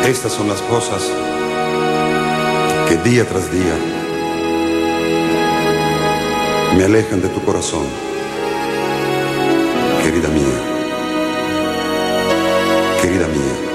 Estas son las cosas que día tras día me alejan de tu corazón, querida mía, querida mía.